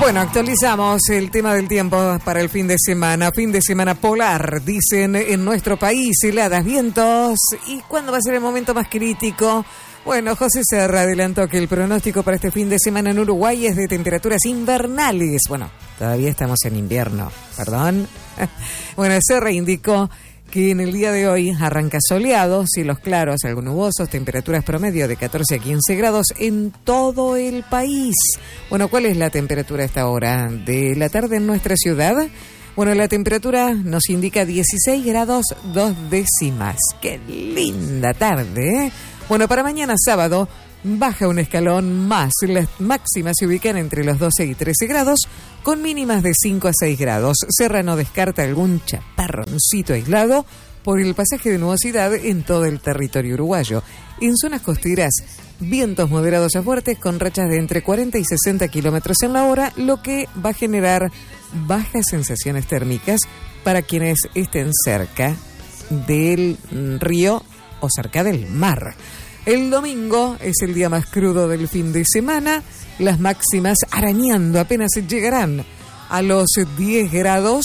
Bueno, actualizamos el tema del tiempo para el fin de semana. Fin de semana polar, dicen en nuestro país, heladas, vientos. ¿Y cuándo va a ser el momento más crítico? Bueno, José Serra adelantó que el pronóstico para este fin de semana en Uruguay es de temperaturas invernales. Bueno, todavía estamos en invierno, perdón. Bueno, Serra indicó que en el día de hoy arranca soleado, cielos claros, algo nubosos, temperaturas promedio de 14 a 15 grados en todo el país. Bueno, ¿cuál es la temperatura a esta hora de la tarde en nuestra ciudad? Bueno, la temperatura nos indica 16 grados 2 décimas. ¡Qué linda tarde, eh! Bueno, para mañana sábado baja un escalón más. Las máximas se ubican entre los 12 y 13 grados, con mínimas de 5 a 6 grados. Serra no descarta algún chaparroncito aislado por el pasaje de nubosidad en todo el territorio uruguayo. En zonas costeras, vientos moderados a fuertes con rachas de entre 40 y 60 kilómetros en la hora, lo que va a generar bajas sensaciones térmicas para quienes estén cerca del río o cerca del mar. El domingo es el día más crudo del fin de semana. Las máximas arañando apenas llegarán a los 10 grados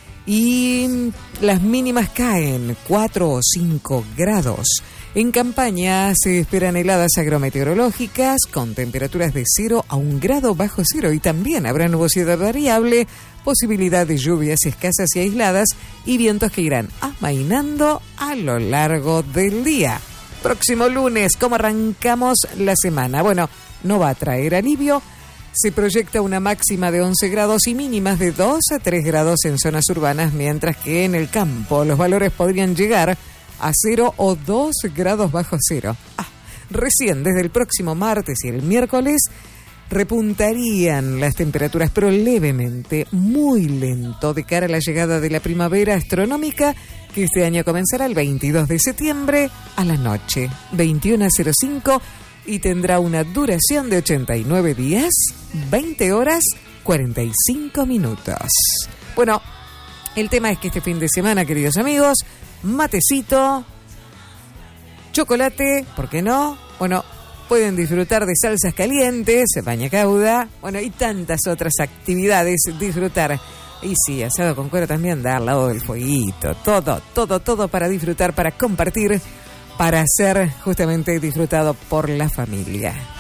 y las mínimas caen 4 o 5 grados. En Campaña se esperan heladas agrometeorológicas con temperaturas de 0 a 1 grado bajo cero y también habrá nubosidad variable, posibilidad de lluvias escasas y aisladas y vientos que irán amainando a lo largo del día. Próximo lunes, ¿cómo arrancamos la semana? Bueno, no va a traer alivio. Se proyecta una máxima de 11 grados y mínimas de 2 a 3 grados en zonas urbanas, mientras que en el campo los valores podrían llegar a 0 o 2 grados bajo cero. Recién desde el próximo martes y el miércoles repuntarían las temperaturas, pero levemente, muy lento, de cara a la llegada de la primavera astronómica, que este año comenzará el 22 de septiembre a la noche, 21:05, y tendrá una duración de 89 días, 20 horas, 45 minutos. Bueno, el tema es que este fin de semana, queridos amigos, matecito, chocolate, ¿por qué no? Bueno, pueden disfrutar de salsas calientes, baña cauda, bueno, y tantas otras actividades, disfrutar. Y sí, asado con cuero también da al lado del fueguito. Todo para disfrutar, para compartir, para ser justamente disfrutado por la familia.